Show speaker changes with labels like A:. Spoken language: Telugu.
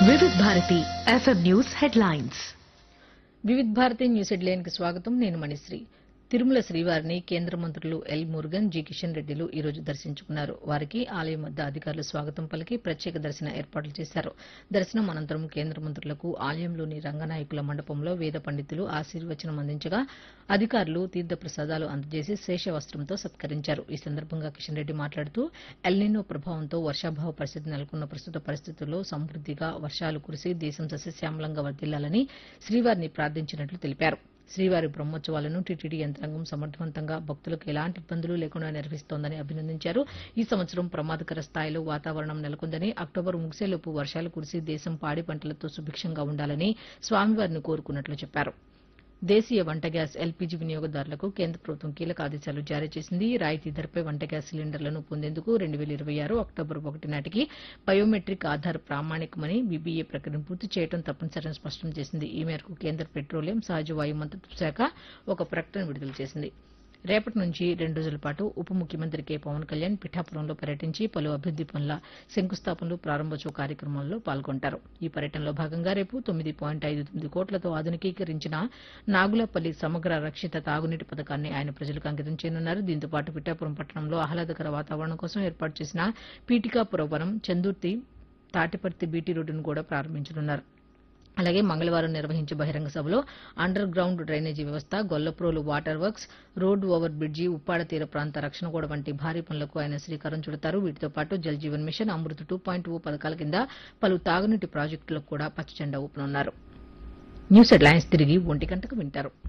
A: Vividh Bharati FM news headlines.
B: Vividh Bharati news headline కి స్వాగతం. నేను మణిశ్రీ. తిరుమల శ్రీవారిని కేంద్ర మంత్రులు ఎల్ మురుగన్, జి కిషన్ రెడ్డిలు ఈ రోజు దర్శించుకున్నారు. వారికి ఆలయం వద్ద అధికారులు స్వాగతం పలికి ప్రత్యేక దర్శన ఏర్పాట్లు చేశారు. దర్శనం అనంతరం కేంద్ర మంత్రులకు ఆలయంలోని రంగనాయకుల మండపంలో వేద పండితులు ఆశీర్వచనం అందించగా అధికారులు తీర్థప్రసాదాలు అందజేసి శేషవస్త్రంతో సత్కరించారు. ఈ సందర్భంగా కిషన్ రెడ్డి మాట్లాడుతూ ఎల్నినో ప్రభావంతో వర్షాభావ పరిస్థితి నెలకొన్న ప్రస్తుత పరిస్థితుల్లో సమృద్దిగా వర్షాలు కురిసి దేశం సస్యశ్యామలంగా వర్ధిల్లాలని శ్రీవారిని ప్రార్థించినట్లు తెలిపారు. శ్రీవారి బ్రహ్మోత్సవాలను టీటీడీ యంత్రాంగం సమర్థవంతంగా భక్తులకు ఎలాంటి ఇబ్బందులు లేకుండా నిర్వహిస్తోందని అభినందించారు. ఈ సంవత్సరం ప్రమాదకర స్థాయిలో వాతావరణం నెలకొందని, అక్టోబర్ ముగిసేలోపు వర్షాలు కురిసి దేశం పాడి పంటలతో సుభిక్షంగా ఉండాలని స్వామివారిని కోరుకున్నట్లు చెప్పారు. దేశీయ వంట గ్యాస్ ఎల్పీజీ వినియోగదారులకు కేంద్ర ప్రభుత్వం కీలక ఆదేశాలు జారీ చేసింది. రాయితీ ధరపై వంట గ్యాస్ సిలిండర్లను పొందేందుకు 2026 అక్టోబర్ 1 నాటికి బయోమెట్రిక్ ఆధార్ ప్రామాణికమని బీబీఏ ప్రక్రియను పూర్తి చేయడం తప్పనిసరని స్పష్టం చేసింది. ఈ మేరకు కేంద్ర పెట్రోలియం, సహజ వాయు మంత్రిత్వ శాఖ ఒక ప్రకటన విడుదల చేసింది. రేపటి నుంచి 2 రోజుల పాటు ఉప ముఖ్యమంత్రి కె పవన్ కళ్యాణ్ పిఠాపురంలో పర్యటించి పలు అభివృద్ది పనుల శంకుస్థాపనలు, ప్రారంభోత్సవ కార్యక్రమాల్లో పాల్గొంటారు. ఈ పర్యటనలో భాగంగా రేపు 9.59 కోట్లతో ఆధునికీకరించిన నాగులపల్లి సమగ్ర రక్షిత తాగునీటి పథకాన్ని ఆయన ప్రజలకు అంకితం చేయనున్నారు. దీంతో పాటు పిఠాపురం పట్టణంలో ఆహ్లాదకర వాతావరణం కోసం ఏర్పాటు చేసిన పీఠికాపురవనం, చందుర్తి, తాటిపర్తి బీటీ రోడ్డును కూడా ప్రారంభించనున్నారు. అలాగే మంగళవారం నిర్వహించే బహిరంగ సభలో అండర్ గ్రౌండ్ డ్రైనేజీ వ్యవస్థ, Gollaprolu water works, road over bridge, Uppada తీర ప్రాంత రక్షణ గోడ వంటి భారీ పనులకు ఆయన శ్రీకారం చుడతారు. వీటితో పాటు జల్ జీవన్ మిషన్, అమృత్ 2.0 పథకాల కింద పలు తాగునీటి ప్రాజెక్టులకు కూడా పచ్చజెండా ఊపనున్నారు. న్యూస్ హెడ్లైన్స్ తిరిగి 1 గంటకు వింటారు.